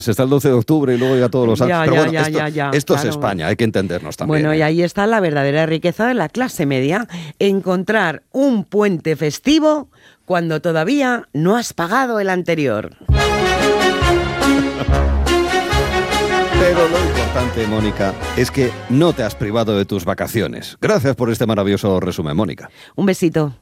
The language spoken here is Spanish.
Está el 12 de octubre y luego ya todos los años. Ya, Pero ya, bueno, ya, esto claro. es España, hay que entendernos también. Bueno, y ahí está la verdadera riqueza de la clase media. Encontrar un puente festivo cuando todavía no has pagado el anterior. Pero lo importante, Mónica, es que no te has privado de tus vacaciones. Gracias por este maravilloso resumen, Mónica. Un besito.